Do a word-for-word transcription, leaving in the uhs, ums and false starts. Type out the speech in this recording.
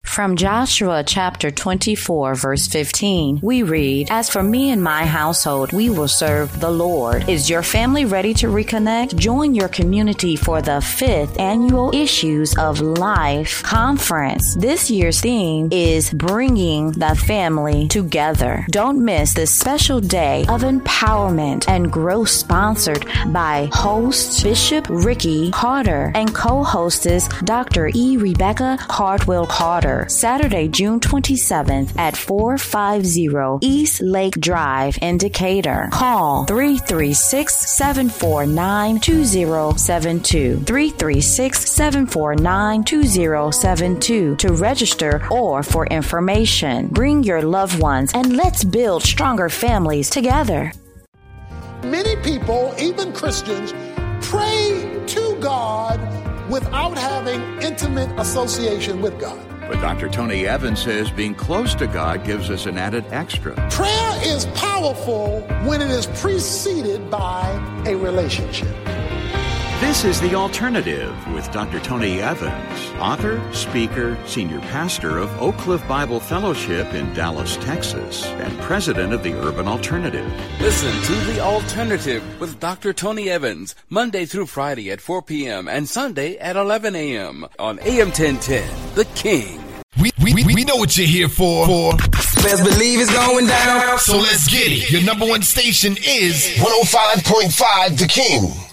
From Joshua chapter twenty-four, verse fifteen, we read, "As for me and my household, we will serve the Lord." Is your family ready to reconnect? Join your community for the fifth annual Issues of Life conference. This year's theme is bringing the family together. Don't miss this special day of empowerment and growth, sponsored by host Bishop Ricky Carter and co-hostess Doctor E. Rebecca Cardwell Carter. Saturday, June twenty-seventh at four fifty East Lake Drive in Decatur. Call three three six, seven four nine, two zero seven two, three three six, seven four nine, two zero seven two to register or for information. Bring your loved ones and let's build stronger families together. Many people, even Christians, pray to God without having intimate association with God. But Doctor Tony Evans says being close to God gives us an added extra. Prayer is powerful when it is preceded by a relationship. This is The Alternative with Doctor Tony Evans, author, speaker, senior pastor of Oak Cliff Bible Fellowship in Dallas, Texas, and president of the Urban Alternative. Listen to The Alternative with Doctor Tony Evans, Monday through Friday at four p.m. and Sunday at eleven a.m. on A M ten ten, The King. We, we, we know what you're here for. for. Best believe it's going down. So let's get it. Your number one station is one oh five point five The King.